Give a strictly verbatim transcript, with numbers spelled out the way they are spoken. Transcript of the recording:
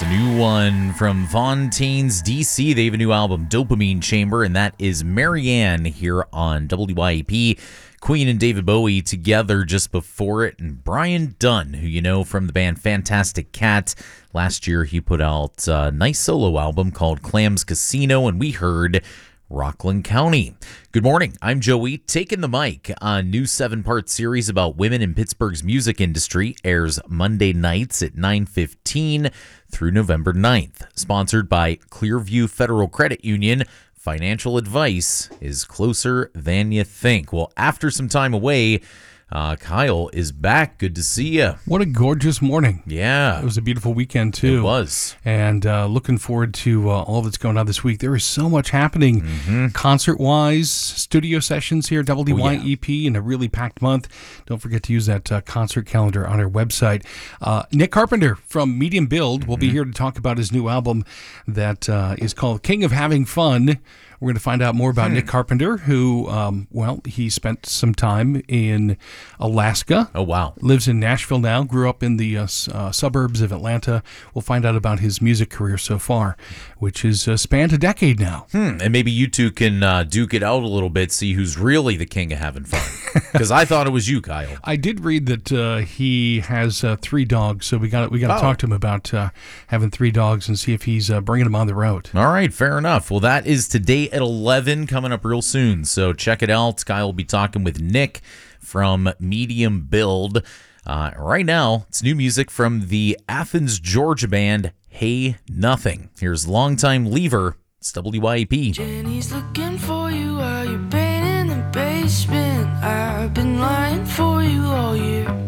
a new one from Fontaine's D C. They have a new album, Dopamine Chamber, and that is Marianne here on W Y E P. Queen and David Bowie together just before it, and Brian Dunn, who you know from the band Fantastic Cat. Last year he put out a nice solo album called Clams Casino, and we heard Rockland County. Good morning, I'm Joey, taking the mic. A new seven-part series about women in Pittsburgh's music industry airs Monday nights at nine fifteen through November ninth. Sponsored by Clearview Federal Credit Union, financial advice is closer than you think. Well, after some time away, Uh, Kyle is back. Good to see you. What a gorgeous morning. Yeah. It was a beautiful weekend, too. It was. And uh, looking forward to uh, all that's going on this week. There is so much happening Mm-hmm. concert-wise, studio sessions here, W Y E P, Oh, yeah. in a really packed month. Don't forget to use that uh, concert calendar on our website. Uh, Nick Carpenter from Medium Build mm-hmm. will be here to talk about his new album that uh, is called King of Having Fun. We're going to find out more about hmm. Nick Carpenter, who, um, well, he spent some time in Alaska. Oh, wow. Lives in Nashville now, grew up in the uh, uh, suburbs of Atlanta. We'll find out about his music career so far, which has uh, spanned a decade now. Hmm. And maybe you two can uh, duke it out a little bit, see who's really the king of having fun. Because I thought it was you, Kyle. I did read that uh, he has uh, three dogs, so we got we got to oh. talk to him about uh, having three dogs and see if he's uh, bringing them on the road. All right, fair enough. Well, that is today at eleven, coming up real soon. So check it out. Kyle will be talking with Nick from Medium Build. Uh, right now, it's new music from the Athens, Georgia band Hey Nothing. Here's Longtime Lever. It's W Y E P. Jenny's looking for you while you're painting the basement. I've been lying for you all year.